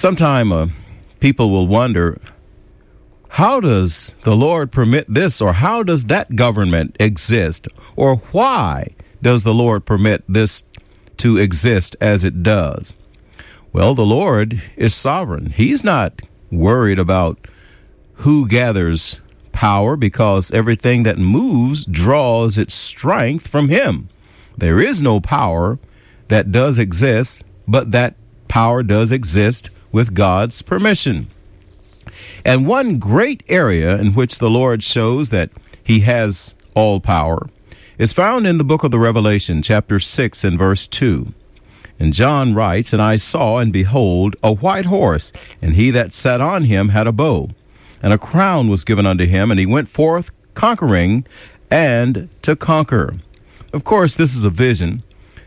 Sometime people will wonder, how does the Lord permit this, or how does that government exist, or why does the Lord permit this to exist as it does? Well, the Lord is sovereign. He's not worried about who gathers power, because everything that moves draws its strength from him. There is no power that does exist, but that power does exist with God's permission. And one great area in which the Lord shows that he has all power is found in the book of the Revelation, chapter 6 and verse 2. And John writes, "And I saw, and behold, a white horse, and he that sat on him had a bow, and a crown was given unto him, and he went forth conquering and to conquer." Of course, this is a vision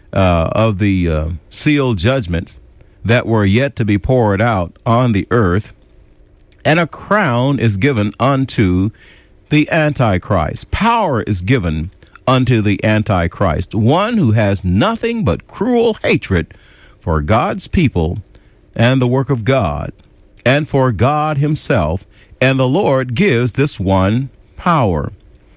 of the sealed judgments that were yet to be poured out on the earth. And a crown is given unto the Antichrist. Power is given unto the Antichrist, one who has nothing but cruel hatred for God's people and the work of God and for God himself. And the Lord gives this one power.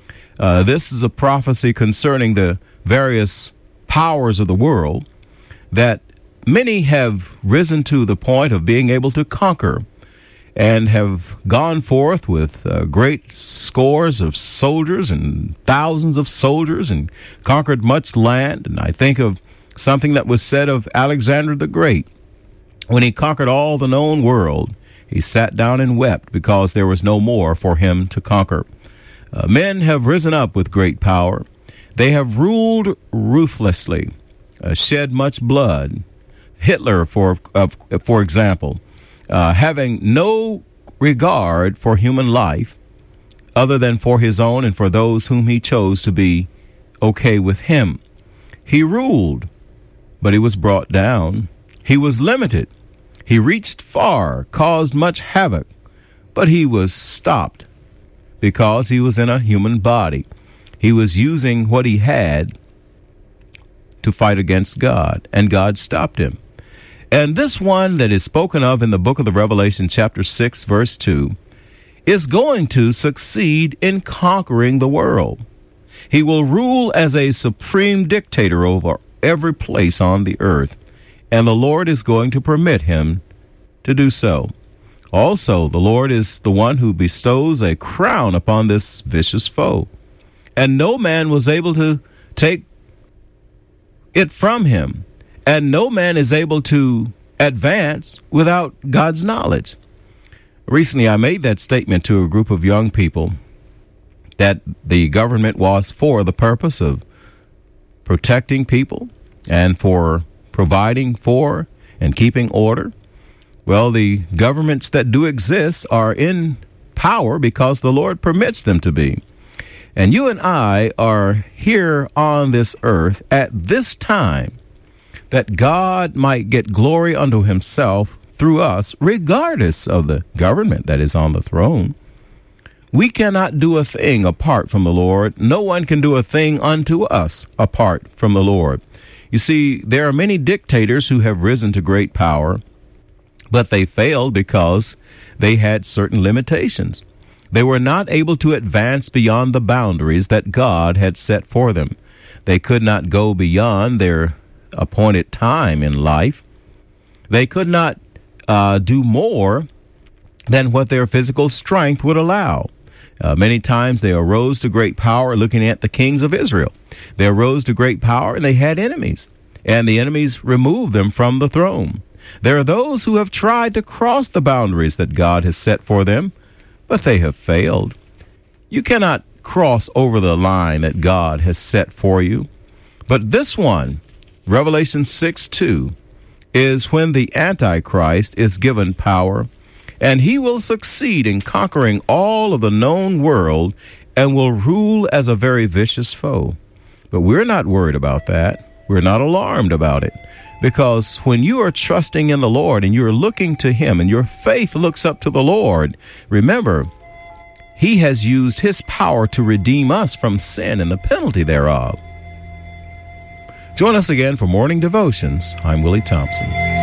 This is a prophecy concerning the various powers of the world that many have risen to the point of being able to conquer, and have gone forth with great scores of soldiers and thousands of soldiers and conquered much land. And I think of something that was said of Alexander the Great. When he conquered all the known world, he sat down and wept because there was no more for him to conquer. Men have risen up with great power. They have ruled ruthlessly, shed much blood. Hitler, for example, having no regard for human life other than for his own and for those whom he chose to be okay with him. He ruled, but he was brought down. He was limited. He reached far, caused much havoc, but he was stopped because he was in a human body. He was using what he had to fight against God, and God stopped him. And this one that is spoken of in the book of the Revelation, chapter 6, verse 2, is going to succeed in conquering the world. He will rule as a supreme dictator over every place on the earth, and the Lord is going to permit him to do so. Also, the Lord is the one who bestows a crown upon this vicious foe, and no man was able to take it from him. And no man is able to advance without God's knowledge. Recently, I made that statement to a group of young people that the government was for the purpose of protecting people and for providing for and keeping order. Well, the governments that do exist are in power because the Lord permits them to be. And you and I are here on this earth at this time that God might get glory unto himself through us, regardless of the government that is on the throne. We cannot do a thing apart from the Lord. No one can do a thing unto us apart from the Lord. You see, there are many dictators who have risen to great power, but they failed because they had certain limitations. They were not able to advance beyond the boundaries that God had set for them. They could not go beyond their appointed time in life. They could not do more than what their physical strength would allow. Many times they arose to great power looking at the kings of Israel. They arose to great power and they had enemies, and the enemies removed them from the throne. There are those who have tried to cross the boundaries that God has set for them, but they have failed. You cannot cross over the line that God has set for you. But this one, Revelation 6:2, is when the Antichrist is given power, and he will succeed in conquering all of the known world and will rule as a very vicious foe. But we're not worried about that. We're not alarmed about it, because when you are trusting in the Lord and you're looking to him and your faith looks up to the Lord, remember, he has used his power to redeem us from sin and the penalty thereof. Join us again for Morning Devotions. I'm Willie Thompson.